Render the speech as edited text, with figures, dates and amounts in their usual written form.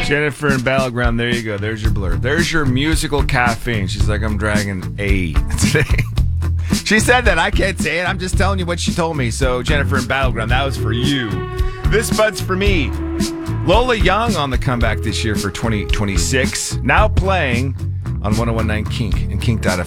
Jennifer in Battleground, there you go. There's your blur. There's your musical caffeine. She's like, I'm dragging A today. She said that. I can't say it. I'm just telling you what she told me. So, Jennifer in Battleground, that was for you. This bud's for me. Lola Young on the comeback this year for 2026. Now playing on 101.9 Kink and Kink.fm.